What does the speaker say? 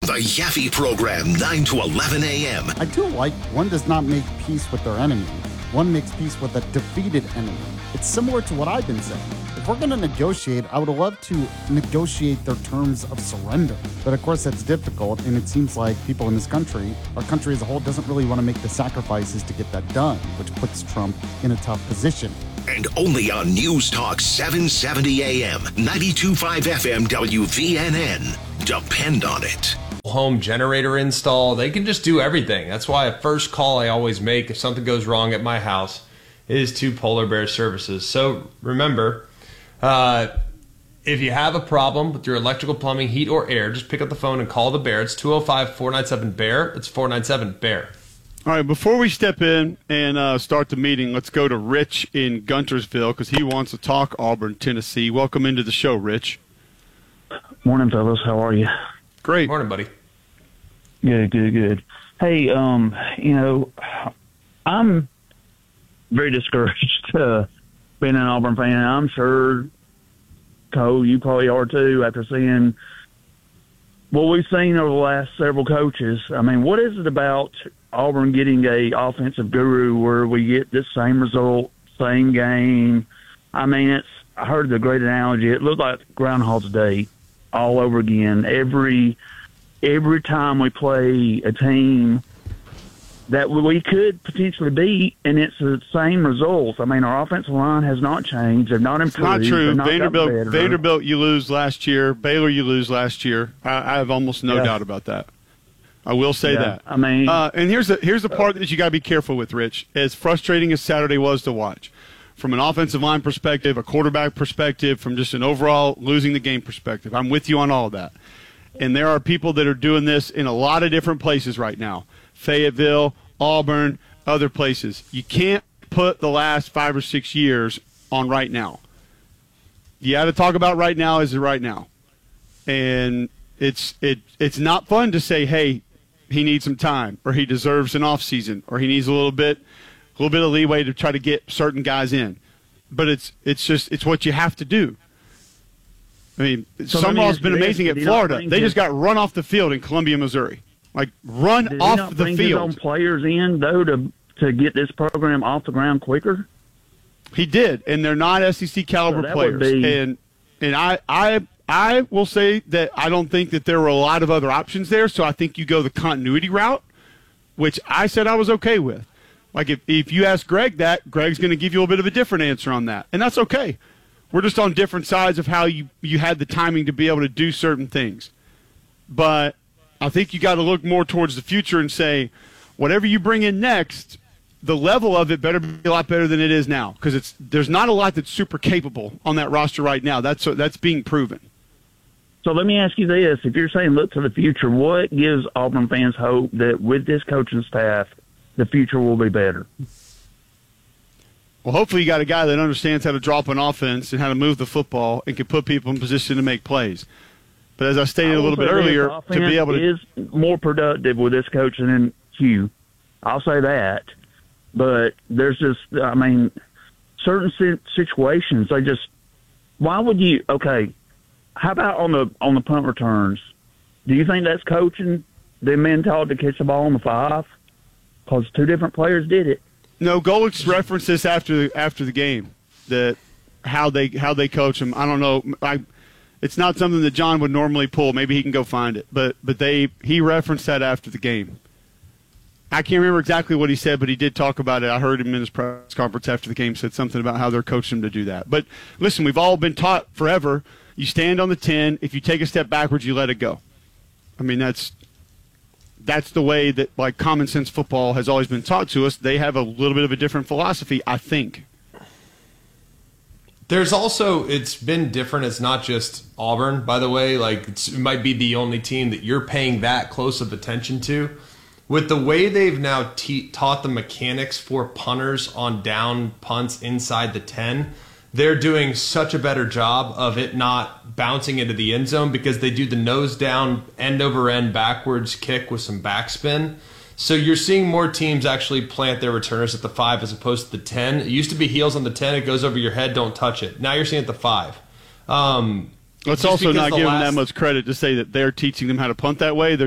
The Yaffe Program, 9 to 11 a.m. I do like one does not make peace with their enemy. One makes peace with a defeated enemy. It's similar to what I've been saying. If we're going to negotiate, I would love to negotiate their terms of surrender. But of course, that's difficult, and it seems like people in this country, our country as a whole, doesn't really want to make the sacrifices to get that done, which puts Trump in a tough position. And only on News Talk 770 AM, 92.5 FM WVNN. Depend on it. Home generator install, they can just do everything. That's why a first call I always make if something goes wrong at my house is to Polar Bear Services. So remember, if you have a problem with your electrical, plumbing, heat, or air, just pick up the phone and call the Bear. It's 205-497-BEAR. It's 497-BEAR. All right, before we step in and start the meeting, let's go to Rich in Guntersville because he wants to talk Auburn, Tennessee. Welcome into the show, Rich. Morning, fellas. How are you? Great. Morning, buddy. Good. Hey, I'm very discouraged being an Auburn fan. I'm sure, Cole, you probably are too, after seeing what we've seen over the last several coaches. I mean, what is it about Auburn getting a offensive guru where we get this same result, same game? I mean, I heard the great analogy. It looked like Groundhog's Day all over again. Every time we play a team that we could potentially beat, and it's the same results. I mean, our offensive line has not changed. They've not improved. It's not true. Not Vanderbilt, you lose last year. Baylor, you lose last year. I have almost no doubt about that. I will say that. I mean, and here's the part that you got to be careful with, Rich. As frustrating as Saturday was to watch, from an offensive line perspective, a quarterback perspective, from just an overall losing the game perspective, I'm with you on all of that. And there are people that are doing this in a lot of different places right now. Fayetteville, Auburn, other places. You can't put the last 5 or 6 years on right now. You got to talk about right now as right now. And it's not fun to say, hey, he needs some time, or he deserves an off season, or he needs a little bit of leeway to try to get certain guys in. But it's what you have to do. I mean, Summerall's been amazing at Florida. They just got run off the field in Columbia, Missouri. Like, run off the field. Did he not bring his own players in, though, to get this program off the ground quicker? He did, and they're not SEC caliber players. And I will say that I don't think that there were a lot of other options there, so I think you go the continuity route, which I said I was okay with. Like, if you ask Greg that, Greg's going to give you a bit of a different answer on that, and that's okay. We're just on different sides of how you had the timing to be able to do certain things. But I think you got to look more towards the future and say, whatever you bring in next, the level of it better be a lot better than it is now, because there's not a lot that's super capable on that roster right now. That's being proven. So let me ask you this. If you're saying look to the future, what gives Auburn fans hope that with this coaching staff, the future will be better? Well, hopefully you got a guy that understands how to drop an offense and how to move the football and can put people in position to make plays. But as I stated a little bit earlier, to be able to is more productive with this coaching than Hugh. I'll say that. But there's just, I mean, certain situations, why would you, okay, how about on the punt returns? Do you think that's coaching the men taught to catch the ball on the 5? Because 2 different players did it. No, Golick's referenced this after the game, that how they coach him. I don't know. It's not something that John would normally pull. Maybe he can go find it. But he referenced that after the game. I can't remember exactly what he said, but he did talk about it. I heard him in his press conference after the game said something about how they're coaching him to do that. But listen, we've all been taught forever, you stand on the 10. If you take a step backwards, you let it go. I mean, that's the way that, like, common sense football has always been taught to us. They have a little bit of a different philosophy, I think. There's also, it's been different. It's not just Auburn, by the way. Like, it might be the only team that you're paying that close of attention to. With the way they've now taught the mechanics for punters on down punts inside the 10, they're doing such a better job of it not bouncing into the end zone, because they do the nose down, end over end backwards kick with some backspin. So you're seeing more teams actually plant their returners at the 5 as opposed to the 10. It used to be heels on the 10. It goes over your head. Don't touch it. Now you're seeing it at the 5. Let's also not give them that much credit to say that they're teaching them how to punt that way. They're